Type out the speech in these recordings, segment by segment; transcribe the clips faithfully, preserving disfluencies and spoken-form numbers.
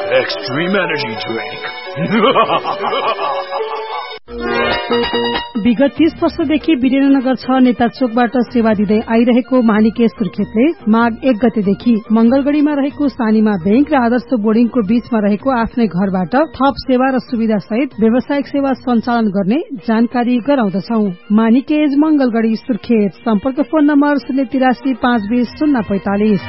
Extreme Energy Drink. विगत तीस वर्षदेखि वीरेन्द्रनगर छ नेता चोकबाट सेवा दिँदै आइरहेको मानिकेश सुर्खेतले माघ एक गतेदेखि मंगलगढ़ीमा रहेको सानीमा बैंक र आदर्श बोर्डिङको बीचमा रहेको आफ्नै घरबाट थप सेवा र सुविधा सहित व्यावसायिक सेवा सञ्चालन गर्ने जानकारी गराउँदछौ। मानिकेश मंगलगढ़ी सुर्खेत। सम्पर्क फोन नम्बर शून्य तिरासी पाँच बीस शून्य पैंतालिस।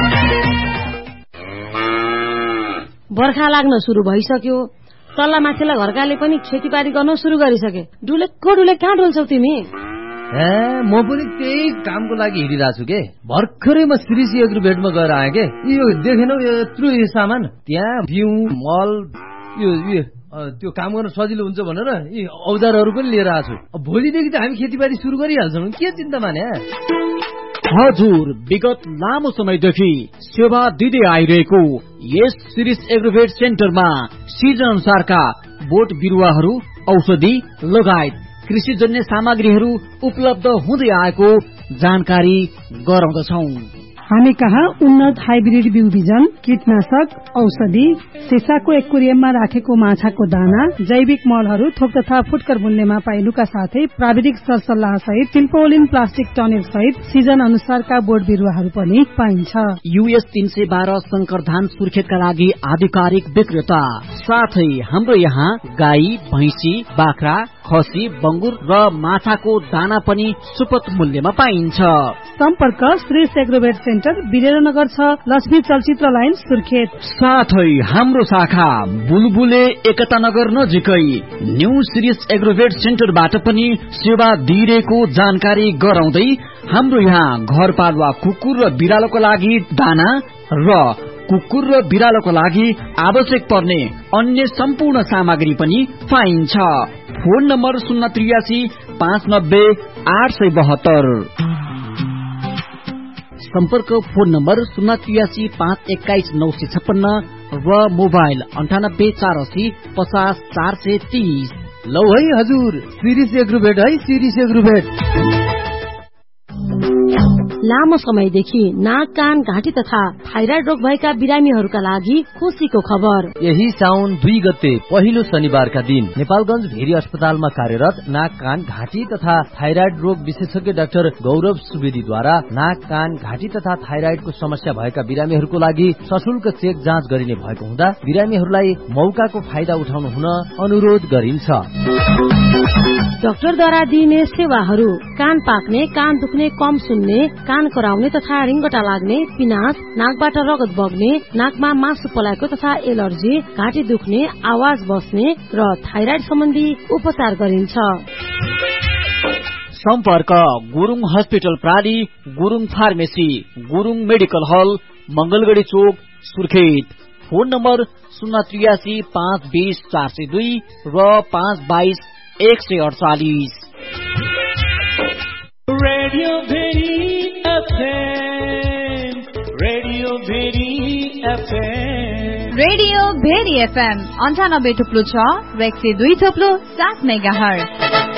बर्खा लाग्न शुरू भइसक्यो। तल्ला माथिल्ला घरकाले पनि खेतीबारी गर्न शुरू गरिसके। डुलेको डुले कहाँ डुल्छौ तिमी? ए म पनि त्यही कामको लागि हिँडिरहेको छु के। भर्खरै म श्रीसी एग्रोभेटमा गएर आएँ के। यो देखेनौ यत्रो यो सामान, त्यहाँ बिउ मल यो त्यो काम गर्न सजिलो हुन्छ भनेर यी औजारहरू पनि लिएर आएको छु। भोलिदेखि त हामी खेतीबारी सुरु गरिहाल्छौँ, के चिन्ता माने। हजुर, विगत लामो समयदेखि सेवा दिँदै आइरहेको यस सिरिस एग्रोभेट सेन्टरमा सिजन अनुसारका बोट बिरुवाहरू, औषधि लगायत कृषिजन्य सामग्रीहरू उपलब्ध हुँदै आएको जानकारी गराउँदछौ। हामी कहाँ उन्नत हाइब्रिड बिउ बिजन, कीटनाशक, औषधि, सिसाको एक्वेरियममा राखेको माछाको दाना, जैविक मलहरू थोक तथा फुटकर मूल्यमा पाइनुका साथै प्राविधिक सरसल्लाह सहित टिम्पोलिन प्लास्टिक टनेल सहित सिजन अनुसारका बोट बिरुवाहरू पनि पाइन्छ। यूएस तीन सय बाह्र शंकर धान सुर्खेतका लागि आधिकारिक विक्रेता। साथै हाम्रो यहाँ गाई, भैंसी, बाख्रा, खसी, बंगुर र माछाको दाना पनि सुपथ मूल्यमा पाइन्छ। सम्पर्क श्री एग्रोभेट सेन्टर, वीरेन्द्रनगर छ, लक्ष्मी चलचित्र लाइन, सुर्खेत। साथै हाम्रो शाखा बुलबुले एकता नगर नजिकै न्यू सिरिस एग्रोभेट सेन्टरबाट पनि सेवा दिइरहेको जानकारी गराउँदै हाम्रो यहाँ घरपालुवा कुकुर र बिरालोको लागि दाना र कुकुर र बिरालोको लागि आवश्यक पर्ने अन्य सम्पूर्ण सामग्री पनि पाइन्छ। फोन नम्बर शून्य त्रियासी पाँच नब्बे आठ सय बहत्तर। सम्पर्क फोन नम्बर शून्य त्रियासी पाँच एक्काइस नौ सय छप्पन्न र मोबाइल अन्ठानब्बे चार असी पचास चार सय तीस। लौ है हजुर, सिरिस एग्रोभेट है, सिरिस एग्रोभेट। लामो समयदेखि नाक, कान, घाँटी तथा थाइराइड रोग भएका बिरामीहरूका लागि खुसीको खबर। यही साउन दुई गते पहिलो शनिबारका दिन नेपालगञ्ज भेरी अस्पतालमा कार्यरत नाक, कान, घाँटी तथा थाइराइड रोग विशेषज्ञ डाक्टर गौरव सुवेदीद्वारा नाक, कान, घाँटी तथा थाइराइडको समस्या भएका बिरामीहरूको लागि सशुल्क चेक जाँच गरिने भएको हुँदा बिरामीहरूलाई मौकाको फाइदा उठाउनु हुन अनुरोध गरिन्छ। डाक्टरद्वारा दिइने सेवाहरू: कान पाक्ने, कान दुख्ने, कम सुन्ने, कान कराउने तथा रिङ्गटा लाग्ने, पिनास, नाकबाट रगत बग्ने, नाकमा मासु पलाएको तथा एलर्जी, घाँटी दुख्ने, आवाज बस्ने र थाइराइड सम्बन्धी उपचार गरिन्छ। सम्पर्क Gurung hospital प्राली, Gurung pharmacy, Gurung medical हल, मंगलगढ़ी चोक, सुर्खेत। फोन नम्बर शून्य त्रियासी पाँच बीस चार सय दुई र पाँच बाइस एक सय अडचालिस। Radio very FM, radio very FM, radio very FM अन्ठानब्बे थुप्लो छ र एक सय दुई थुप्लो सात मेगा हर्ज।